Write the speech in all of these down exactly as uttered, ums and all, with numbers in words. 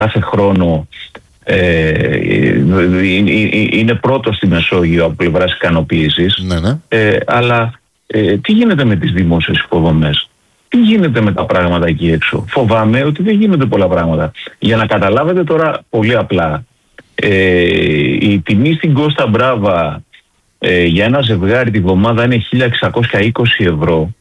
κάθε χρόνο ε, είναι πρώτο στη Μεσόγειο από πλευράς ικανοποίησης. Ναι, ναι. Ε, αλλά ε, τι γίνεται με τις δημόσιες υποδομές? Τι γίνεται με τα πράγματα εκεί έξω? Φοβάμαι ότι δεν γίνονται πολλά πράγματα. Για να καταλάβετε τώρα πολύ απλά, ε, η τιμή στην Κώστα Μπράβα ε, για ένα ζευγάρι τη βδομάδα είναι χίλια εξακόσια είκοσι ευρώ.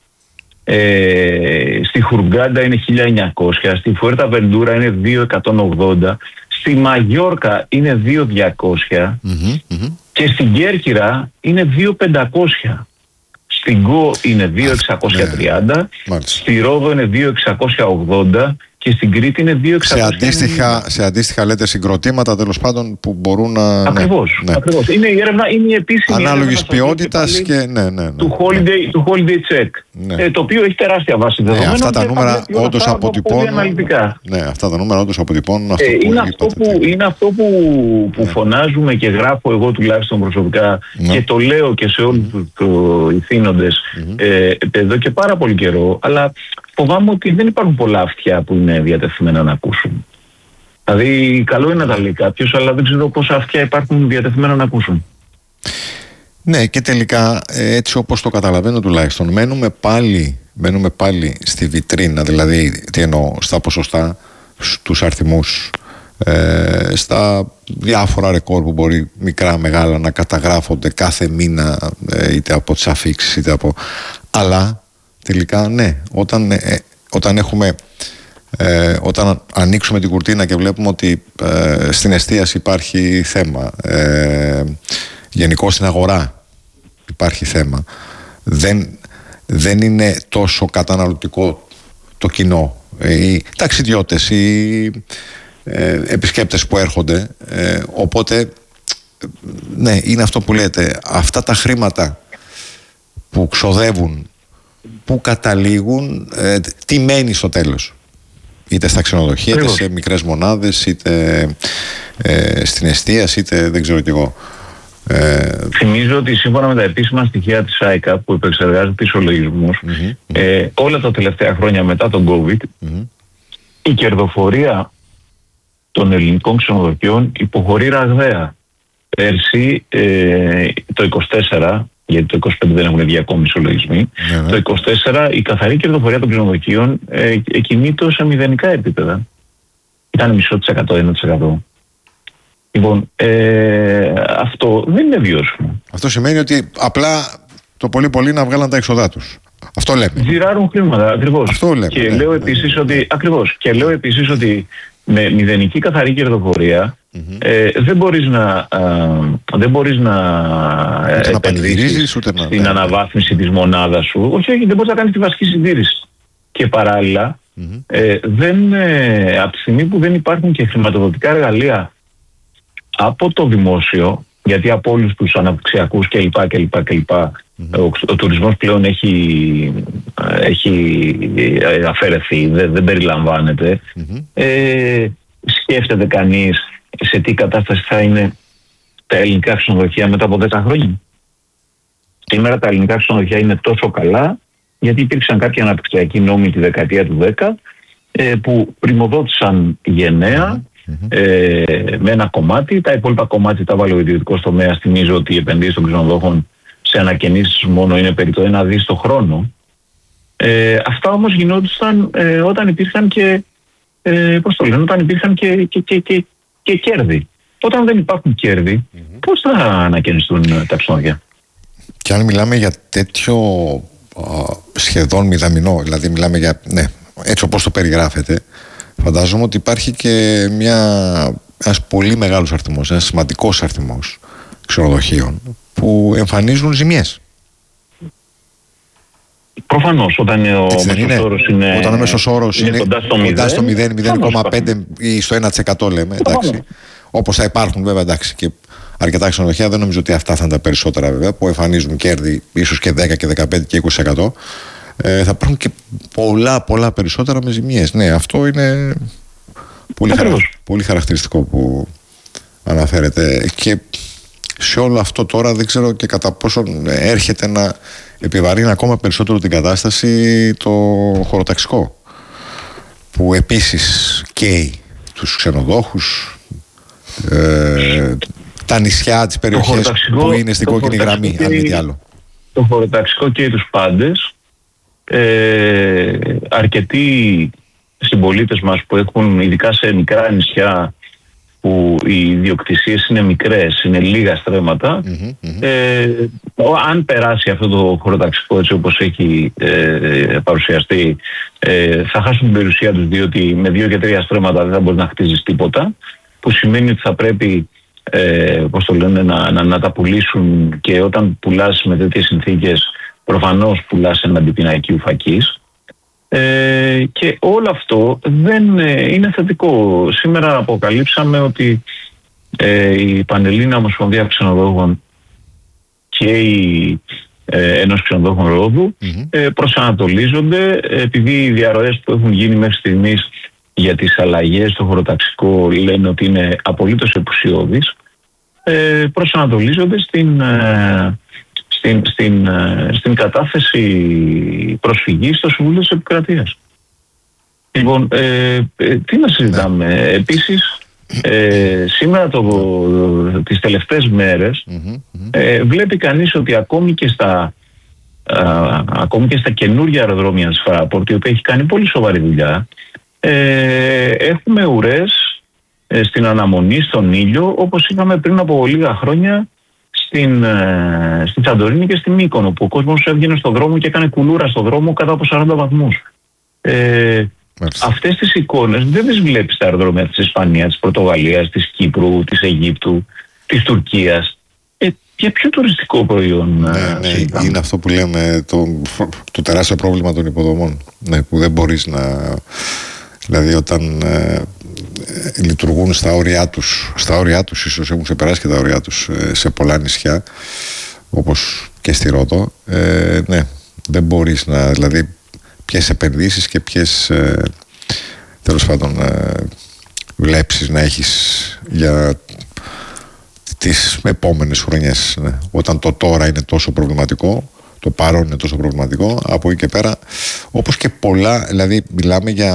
Ε, στη Χουργκάντα είναι χίλια εννιακόσια, στη Φουέρτα Βεντούρα είναι δύο χιλιάδες εκατόν ογδόντα, στη Μαγιόρκα είναι δύο χιλιάδες διακόσια mm-hmm, mm-hmm. και στην Κέρκυρα είναι δύο χιλιάδες πεντακόσια. Στην Γκο είναι δύο χιλιάδες εξακόσια τριάντα, ναι, στη Ρόδο είναι δύο χιλιάδες εξακόσια ογδόντα και στην Κρήτη είναι δύο χιλιάδες εξακόσια. Σε αντίστοιχα, σε αντίστοιχα λέτε συγκροτήματα τέλος πάντων που μπορούν να... Ακριβώς, ναι, ακριβώς. Είναι η έρευνα, είναι η επίσημη ανάλογης ποιότητας και ναι, ναι, ναι, του, holiday, του holiday check, ναι. ε, το οποίο έχει τεράστια βάση δεδομένων. Ναι, αυτά τα νούμερα όντως αποτυπώνουν. Ναι, αυτά τα νούμερα όντως αποτυπώνουν αυτό, ε, που είναι, αυτό που, είναι αυτό που, που ναι. φωνάζουμε και γράφω εγώ τουλάχιστον προσωπικά, ναι, και το λέω και σε όλους τους mm-hmm. ηθήνοντες mm-hmm. ε, εδώ και πάρα πολύ καιρό, αλλά φοβάμαι ότι δεν υπάρχουν πολλά αυτιά που είναι διατεθειμένα να ακούσουν. Δηλαδή, καλό είναι να τα λέει κάποιος, αλλά δεν ξέρω πόσα αυτιά υπάρχουν διατεθειμένα να ακούσουν. Ναι, και τελικά, έτσι όπως το καταλαβαίνω τουλάχιστον, μένουμε πάλι, μένουμε πάλι στη βιτρίνα, δηλαδή, τι εννοώ, στα ποσοστά, στους αριθμούς, ε, στα διάφορα ρεκόρ που μπορεί μικρά, μεγάλα να καταγράφονται κάθε μήνα, ε, είτε από τις αφίξεις, είτε από... Αλλά, τελικά, ναι, όταν, ε, όταν έχουμε... Ε, όταν ανοίξουμε την κουρτίνα και βλέπουμε ότι ε, στην εστίαση υπάρχει θέμα, ε, γενικώς στην αγορά υπάρχει θέμα, δεν, δεν είναι τόσο καταναλωτικό το κοινό, οι ταξιδιώτες, οι ε, επισκέπτες που έρχονται, ε, οπότε ναι, είναι αυτό που λέτε, αυτά τα χρήματα που ξοδεύουν, που καταλήγουν, ε, τι μένει στο τέλος? Είτε στα ξενοδοχεία, είτε σε μικρές μονάδες, είτε ε, στην εστίαση, είτε δεν ξέρω κι εγώ. Ε... Θυμίζω ότι σύμφωνα με τα επίσημα στοιχεία της άικα που επεξεργάζεται τις ισολογισμούς, mm-hmm. ε, όλα τα τελευταία χρόνια μετά τον COVID, mm-hmm. η κερδοφορία των ελληνικών ξενοδοχείων υποχωρεί ραγδαία. Πέρσι ε, το είκοσι τέσσερα, γιατί το είκοσι πέντε δεν έχουν βγει ακόμη ισολογισμοί, yeah, το είκοσι τέσσερα η καθαρή κερδοφορία των ξενοδοχείων ε, κινείται σε μηδενικά επίπεδα. Ήταν μισό της εκατό, ένα τοις εκατό. Λοιπόν, ε, αυτό δεν είναι βιώσιμο. Αυτό σημαίνει ότι απλά το πολύ πολύ να βγάλαν τα έξοδά τους. Αυτό λέμε. Ζηράρουν χρήματα, ακριβώς. Αυτό λέμε. Και ναι, λέω ναι, επίσης ναι. ότι, ακριβώς, και λέω επίσης ότι με μηδενική καθαρή κερδοφορία mm-hmm. ε, δεν μπορείς να, α, δεν μπορείς να επενδύσεις να... στην ναι, αναβάθμιση ναι. της μονάδας σου. Όχι, όχι, δεν μπορείς να κάνεις τη βασική συντήρηση. Και παράλληλα, mm-hmm. ε, δεν, ε, από τη στιγμή που δεν υπάρχουν και χρηματοδοτικά εργαλεία από το δημόσιο, γιατί από όλους τους αναπτυξιακούς κλπ. κλπ, κλπ mm-hmm. ο, ο τουρισμός πλέον έχει, έχει αφαιρεθεί, δεν, δεν περιλαμβάνεται. Mm-hmm. Ε, σκέφτεται κανείς σε τι κατάσταση θα είναι τα ελληνικά ξενοδοχεία μετά από δέκα χρόνια? Σήμερα τα ελληνικά ξενοδοχεία είναι τόσο καλά γιατί υπήρξαν κάποιοι αναπτυξιακοί νόμοι τη δεκαετία του δέκα ε, που πριμοδότησαν γενναία mm-hmm. ε, με ένα κομμάτι. Τα υπόλοιπα κομμάτια τα βάλε ο ιδιωτικός τομέας. Θυμίζω ότι οι επενδύσεις των ξενοδόχων σε ανακαινήσεις μόνο είναι περί το ένα δις το χρόνο. Ε, αυτά όμως γινόντουσαν ε, όταν υπήρχαν και, ε, πώς το λένε, όταν υπήρχαν και, και, και, και, και κέρδη. Όταν δεν υπάρχουν κέρδη, mm-hmm. πώς θα ανακαινιστούν τα ξενοδοχεία? Και αν μιλάμε για τέτοιο α, σχεδόν μηδαμινό, δηλαδή μιλάμε για, ναι, έτσι όπως το περιγράφετε, φαντάζομαι ότι υπάρχει και μια, ένας πολύ μεγάλος αριθμός, ένας σημαντικός αριθμός ξενοδοχείων που εμφανίζουν ζημιές. Προφανώς, όταν ο μέσος όρος είναι, όταν ο μέσος όρος είναι, είναι κοντά στο κοντά στο μηδέν, μηδέν κόμμα πέντε ή στο ένα τοις εκατό λέμε, εντάξει. Όπως θα υπάρχουν βέβαια, εντάξει, και αρκετά ξενοδοχεία, δεν νομίζω ότι αυτά θα είναι τα περισσότερα βέβαια, που εμφανίζουν κέρδη ίσως και δέκα και δεκαπέντε και είκοσι τοις εκατό. Ε, θα υπάρχουν και πολλά πολλά περισσότερα με ζημιές. Ναι, αυτό είναι πολύ, χαρα... πολύ χαρακτηριστικό που αναφέρεται. Και σε όλο αυτό τώρα δεν ξέρω και κατά πόσο έρχεται να επιβαρύνει ακόμα περισσότερο την κατάσταση το χωροταξικό, που επίσης καίει τους ξενοδόχους, ε, τα νησιά, τις περιοχές που είναι στην κόκκινη γραμμή, αν μη τι άλλο. Το χωροταξικό και τους πάντες. Ε, αρκετοί συμπολίτες μας που έχουν, ειδικά σε μικρά νησιά που οι ιδιοκτησίες είναι μικρές, είναι λίγα στρέμματα, mm-hmm, mm-hmm. Ε, αν περάσει αυτό το χωροταξικό έτσι όπως έχει ε, παρουσιαστεί, ε, θα χάσουν την περιουσία τους, διότι με δύο και τρία στρέμματα δεν θα μπορεί να χτίζεις τίποτα, που σημαίνει ότι θα πρέπει ε, πώς το λένε, να, να, να τα πουλήσουν, και όταν πουλάς με τέτοιες συνθήκες προφανώς πουλάς εναντί πινακίου φακής. Ε, και όλο αυτό δεν ε, είναι θετικό. Σήμερα αποκαλύψαμε ότι ε, η Πανελλήνια Ομοσπονδία Ξενοδόχων και η ε, Ένωση Ξενοδόχων Ρόδου mm-hmm. ε, προσανατολίζονται, επειδή οι διαρροές που έχουν γίνει μέχρι στιγμής για τις αλλαγές στο χωροταξικό λένε ότι είναι απολύτως επουσιώδεις, ε, προσανατολίζονται στην... Ε, Στην, στην, στην κατάθεση προσφυγής στο Συμβούλιο της Επικρατείας. Λοιπόν, ε, ε, τι να συζητάμε. Ναι. Επίσης, ε, σήμερα το, τις τελευταίες μέρες mm-hmm, mm-hmm. Ε, βλέπει κανείς ότι ακόμη και στα, α, ακόμη και στα καινούργια αεροδρόμια της Fraport, η οποία έχει κάνει πολύ σοβαρή δουλειά, ε, έχουμε ουρές ε, στην αναμονή, στον ήλιο, όπως είχαμε πριν από λίγα χρόνια στην, ε, στην Σαντορίνη και στη Μύκονο, που ο κόσμος έβγαινε στον δρόμο και έκανε κουλούρα στον δρόμο κάτω από σαράντα βαθμούς. Ε, αυτές τις εικόνες δεν τις βλέπεις στα αεροδρόμια της Ισπανίας, της Πορτογαλίας, της Κύπρου, της Αιγύπτου, της Τουρκίας. Ε, για ποιο τουριστικό προϊόν? Ναι, ναι, είναι αυτό που λέμε το, το τεράστιο πρόβλημα των υποδομών. Ναι, που δεν μπορείς να... Δηλαδή όταν ε, λειτουργούν στα όρια τους, στα όρια τους ίσως έχουν ξεπεράσει και τα όρια τους ε, σε πολλά νησιά, όπως και στη Ρόδο, ε, ναι, δεν μπορείς να, δηλαδή ποιες επενδύσεις και ποιες ε, τέλος πάντων ε, βλέψεις να έχεις για τις επόμενες χρονιές, ναι. Όταν το τώρα είναι τόσο προβληματικό, το παρόν είναι τόσο προβληματικό, από εκεί και πέρα, όπως και πολλά, δηλαδή μιλάμε για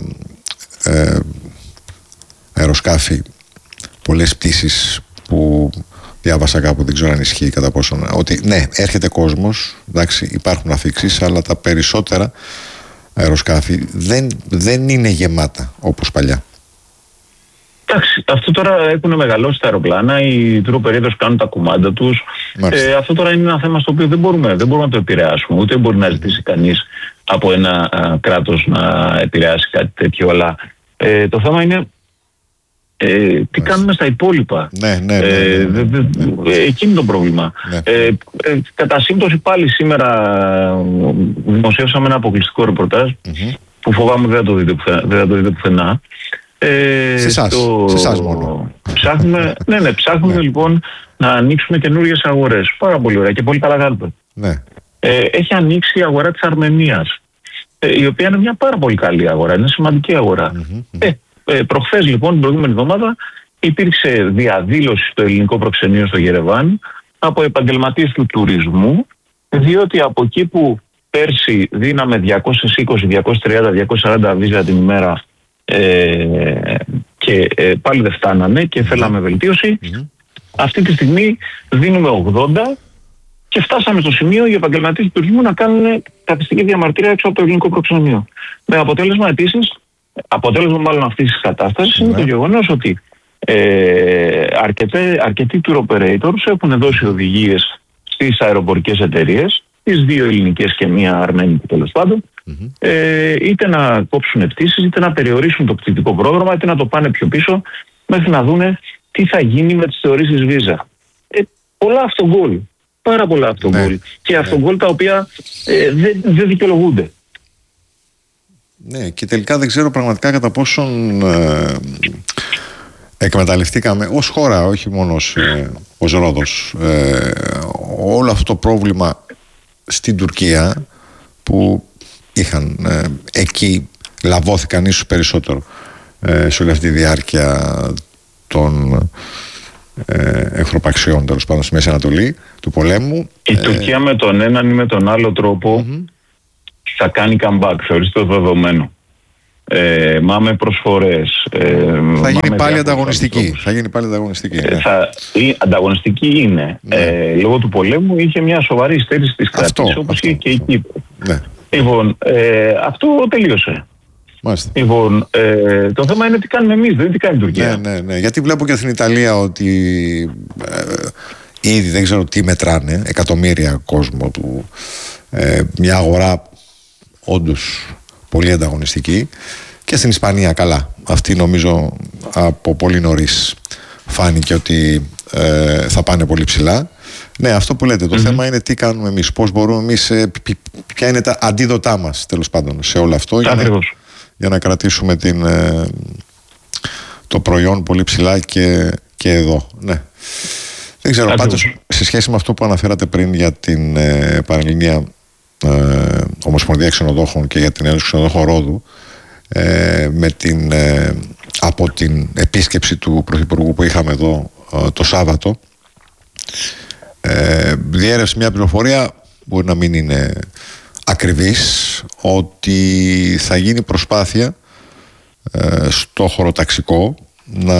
ε, αεροσκάφη, πολλές πτήσεις που διάβασα κάπου, δεν ξέρω αν ισχύει κατά πόσο, ότι ναι, έρχεται κόσμος, εντάξει, υπάρχουν αφήξεις, αλλά τα περισσότερα αεροσκάφη δεν, δεν είναι γεμάτα όπως παλιά. Εντάξει, αυτό τώρα έχουν μεγαλώσει τα αεροπλάνα, οι tour operators κάνουν τα κουμάντα τους. Ε, αυτό τώρα είναι ένα θέμα στο οποίο δεν μπορούμε, δεν μπορούμε να το επηρεάσουμε, ούτε μπορεί να ζητήσει κανείς από ένα α, κράτος να επηρεάσει κάτι τέτοιο, αλλά ε, το θέμα είναι ε, τι κάνουμε στα υπόλοιπα. Ναι, ναι, ναι, ναι, ναι, ναι, ναι. Ε, εκεί είναι το πρόβλημα. Ναι. Ε, ε, κατά σύμπτωση πάλι σήμερα δημοσίευσαμε ένα αποκλειστικό ρεπορτάζ mm-hmm. που φοβάμαι δεν θα το δείτε πουθενά. Δεν θα το δείτε πουθενά. Ε, σε εσάς, το... σε εσάς μόνο. Ψάχνουμε, ναι, ναι, ψάχνουμε ναι. λοιπόν να ανοίξουμε καινούργιες αγορές. Πάρα πολύ ωραία και πολύ καλά κάνετε. Ναι. Ε, έχει ανοίξει η αγορά της Αρμενίας, ε, η οποία είναι μια πάρα πολύ καλή αγορά, είναι σημαντική αγορά. Mm-hmm, mm-hmm. Ε, ε, προχθές λοιπόν, την προηγούμενη εβδομάδα, υπήρξε διαδήλωση στο ελληνικό προξενείο στο Γερεβάν από επαγγελματίες του τουρισμού, διότι από εκεί που πέρσι δίναμε διακόσια είκοσι, διακόσια τριάντα, διακόσια σαράντα βίζα την ημέρα, Ε, και ε, πάλι δεν φτάνανε και θέλαμε βελτίωση. Mm-hmm. Αυτή τη στιγμή δίνουμε ογδόντα και φτάσαμε στο σημείο οι επαγγελματίες του τουρισμού να κάνουν καθιστική διαμαρτυρία έξω από το ελληνικό προξενείο. Με αποτέλεσμα επίσης, αποτέλεσμα μάλλον αυτής της κατάστασης mm-hmm. είναι το γεγονός ότι ε, αρκετέ, αρκετοί tour operators έχουν δώσει οδηγίες στις αεροπορικές εταιρείες, τις δύο ελληνικές και μία αρμένικη τέλος πάντων, mm-hmm. ε, είτε να κόψουν πτήσεις, είτε να περιορίσουν το πτυτικό πρόγραμμα, είτε να το πάνε πιο πίσω, μέχρι να δούνε τι θα γίνει με τις θεωρήσεις βίζα. Ε, πολλά αυτογκόλ. Πάρα πολλά αυτογκόλ. Ναι. Και αυτογκόλ ναι. τα οποία ε, δεν, δεν δικαιολογούνται. Ναι, και τελικά δεν ξέρω πραγματικά κατά πόσον ε, εκμεταλλευτήκαμε ως χώρα, όχι μόνο ε, ως Ρόδος, ε, όλο αυτό το πρόβλημα στην Τουρκία που είχαν ε, εκεί λαβώθηκαν ίσως περισσότερο ε, σε όλη αυτή τη διάρκεια των ε, εχθροπαξιών τέλος πάντων στη Μέση Ανατολή του πολέμου. Η ε, Τουρκία με τον έναν ή με τον άλλο τρόπο mm-hmm. θα κάνει comeback, θεωρείς το δεδομένο. ε, μάμε προσφορές. Ε, θα γίνει πάλι ανταγωνιστική. Θα γίνει πάλι ανταγωνιστική. Ε, θα, η ανταγωνιστική είναι. Ναι. Ε, λόγω του πολέμου είχε μια σοβαρή υστέρηση της κράτης, όπως είχε και η Κύπρο. Ναι. Λοιπόν, ε, αυτό τελείωσε. Μάλιστα. Λοιπόν, ε, το θέμα είναι τι κάνουμε εμείς, δεν τι κάνει η Τουρκία. Ναι, ναι, ναι. Γιατί βλέπω και στην Ιταλία ότι ε, ήδη δεν ξέρω τι μετράνε, εκατομμύρια κόσμο του. Ε, μια αγορά όντως πολύ ανταγωνιστική, και στην Ισπανία καλά. Αυτή νομίζω από πολύ νωρίς φάνηκε ότι ε, θα πάνε πολύ ψηλά. Ναι, αυτό που λέτε, το mm-hmm. θέμα είναι τι κάνουμε εμείς, πώς μπορούμε εμείς, ε, ποια είναι τα αντίδοτά μας τέλος πάντων σε όλο αυτό, για να, για να κρατήσουμε την, ε, το προϊόν πολύ ψηλά και, και εδώ. Ναι. Δεν ξέρω, Ακριβώς. πάντως σε σχέση με αυτό που αναφέρατε πριν για την ε, Πανελληνία ε, Ομοσπονδία Ξενοδόχων και για την Ένωση Ξενοδόχων Ρόδου, ε, με την, ε, από την επίσκεψη του Πρωθυπουργού που είχαμε εδώ ε, το Σάββατο, ε, διέρευσε μια πληροφορία, μπορεί να μην είναι ακριβής, ότι θα γίνει προσπάθεια ε, στο χωροταξικό να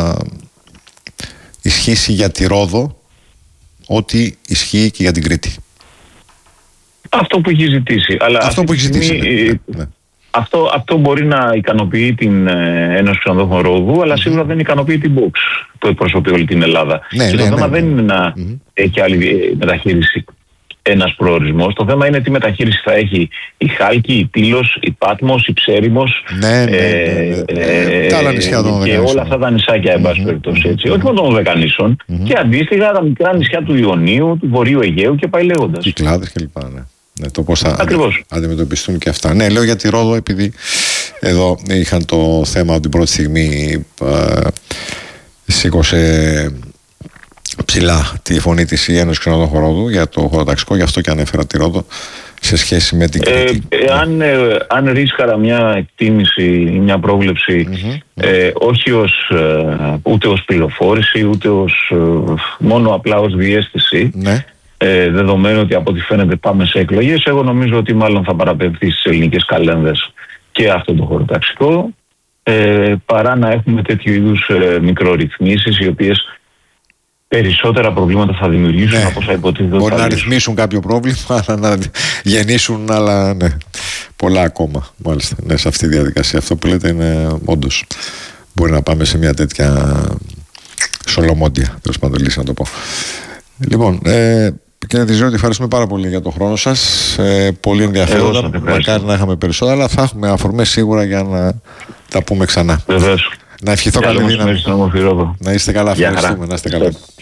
ισχύσει για τη Ρόδο ό,τι ισχύει και για την Κρήτη. Αυτό που έχει ζητήσει. Αλλά αυτό που έχει ζητήσει. Ναι, ναι. Αυτό, αυτό μπορεί να ικανοποιεί την ε, Ένωση Ξενοδόχων Ρόδου, αλλά mm-hmm. σίγουρα δεν ικανοποιεί την Box που εκπροσωπεί όλη την Ελλάδα. Ναι, και ναι, το θέμα ναι, δεν ναι. είναι να mm-hmm. έχει άλλη μεταχείριση ένας προορισμός. Το θέμα είναι τι μεταχείριση θα έχει η Χάλκη, η Τήλος, η Πάτμος, η Ψέριμος, ναι, ναι, ναι, ναι. Ε, τα άλλα νησιά των και όλα αυτά τα νησάκια, εν πάση περιπτώσει, έτσι. Όχι μόνο των Δωδεκανήσων, mm-hmm. και αντίστοιχα τα μικρά νησιά του Ιωνίου, του Βορείου Αιγαίου και πάει λέγοντας. Κυκλάδες κλπ. Ναι. Ναι, το πώς θα Ακριβώς. αντιμετωπιστούν και αυτά. Ναι, λέω για τη Ρόδο, επειδή εδώ είχαν το θέμα από την πρώτη στιγμή, ε, σήκωσε ψηλά τη φωνή της η Ένωση Ξενοδόχων Ρόδου για το χωροταξικό, γι' αυτό και ανέφερα τη Ρόδο σε σχέση με την Κρήτη. Ε, ε, αν, ε, αν ρίσκαρα μια εκτίμηση ή μια πρόβλεψη, mm-hmm. ε, όχι ως, ε, ούτε ως πληροφόρηση, ούτε ως, ε, μόνο απλά ως διαίσθηση, ναι. Ε, δεδομένου ότι από ό,τι φαίνεται πάμε σε εκλογές, εγώ νομίζω ότι μάλλον θα παραπευθεί στις ελληνικές καλένδες και αυτό το χωροταξικό, ε, παρά να έχουμε τέτοιου είδους ε, μικρορυθμίσεις, οι οποίες περισσότερα προβλήματα θα δημιουργήσουν, ναι. από όσα υποτίθεται. Μπορεί να ρυθμίσουν κάποιο πρόβλημα, αλλά να γεννήσουν άλλα, ναι, πολλά ακόμα. Μάλιστα, ναι, σε αυτή τη διαδικασία. Αυτό που λέτε είναι όντως. Μπορεί να πάμε σε μια τέτοια σολομόντια, τέλος πάντων, λύση να το πω. Λοιπόν, ε, κύριε Τριζέωτη, ευχαριστούμε πάρα πολύ για τον χρόνο σας. Ε, πολύ ενδιαφέροντα. Μακάρι να είχαμε περισσότερα, αλλά θα έχουμε αφορμές σίγουρα για να τα πούμε ξανά. Βεβαίως. Να ευχηθώ καλή δύναμη. Να είστε καλά, ευχαριστούμε. Να είστε καλά.